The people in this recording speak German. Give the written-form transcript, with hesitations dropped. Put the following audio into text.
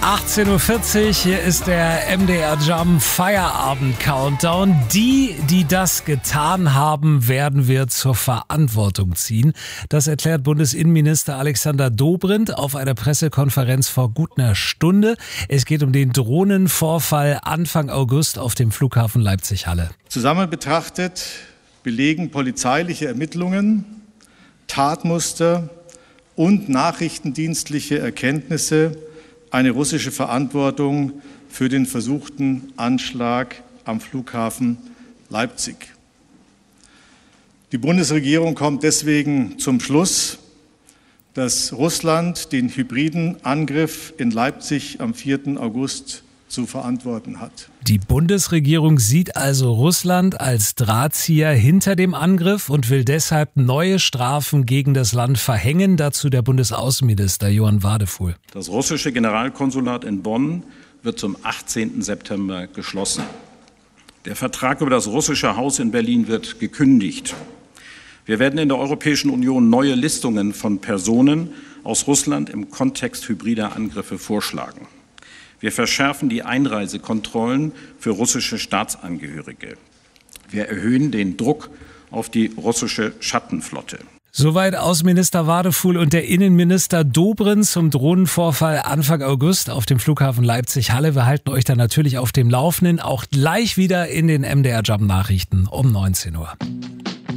18.40 Uhr, hier ist der MDR Jump Feierabend Countdown. Die das getan haben, werden wir zur Verantwortung ziehen. Das erklärt Bundesinnenminister Alexander Dobrindt auf einer Pressekonferenz vor gut einer Stunde. Es geht um den Drohnenvorfall Anfang August auf dem Flughafen Leipzig-Halle. Zusammen betrachtet belegen polizeiliche Ermittlungen, Tatmuster und nachrichtendienstliche Erkenntnisse eine russische Verantwortung für den versuchten Anschlag am Flughafen Leipzig. Die Bundesregierung kommt deswegen zum Schluss, dass Russland den hybriden Angriff in Leipzig am 4. August zu verantworten hat. Die Bundesregierung sieht also Russland als Drahtzieher hinter dem Angriff und will deshalb neue Strafen gegen das Land verhängen. Dazu der Bundesaußenminister Johann Wadefuhl. Das russische Generalkonsulat in Bonn wird zum 18. September geschlossen. Der Vertrag über das russische Haus in Berlin wird gekündigt. Wir werden in der Europäischen Union neue Listungen von Personen aus Russland im Kontext hybrider Angriffe vorschlagen. Wir verschärfen die Einreisekontrollen für russische Staatsangehörige. Wir erhöhen den Druck auf die russische Schattenflotte. Soweit Außenminister Wadefuhl und der Innenminister Dobrindt zum Drohnenvorfall Anfang August auf dem Flughafen Leipzig-Halle. Wir halten euch dann natürlich auf dem Laufenden, auch gleich wieder in den MDR Jump Nachrichten um 19 Uhr.